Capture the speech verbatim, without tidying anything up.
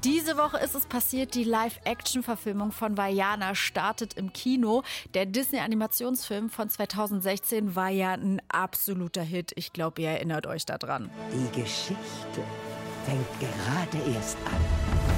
Diese Woche ist es passiert, die Live-Action-Verfilmung von Vaiana startet im Kino. Der Disney-Animationsfilm von zweitausendsechzehn war ja ein absoluter Hit. Ich glaube, ihr erinnert euch daran. Die Geschichte fängt gerade erst an.